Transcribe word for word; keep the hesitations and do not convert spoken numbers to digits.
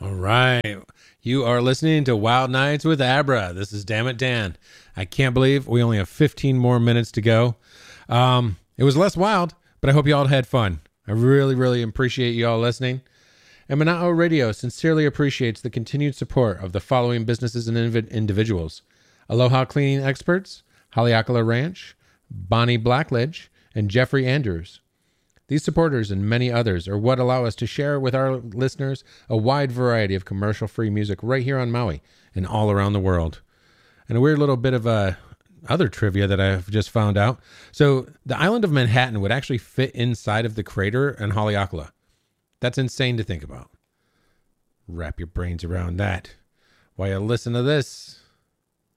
All right. You are listening to Wild Nights with Abra. This is Damn It Dan. I can't believe we only have fifteen more minutes to go. Um, it was less wild, but I hope you all had fun. I really, really appreciate you all listening. And Mana'o Radio sincerely appreciates the continued support of the following businesses and inv- individuals. Aloha Cleaning Experts, Haleakala Ranch, Bonnie Blackledge, and Jeffrey Andrews. These supporters and many others are what allow us to share with our listeners a wide variety of commercial-free music right here on Maui and all around the world. And a weird little bit of uh, other trivia that I've just found out. So the island of Manhattan would actually fit inside of the crater in Haleakala. That's insane to think about. Wrap your brains around that while you listen to this.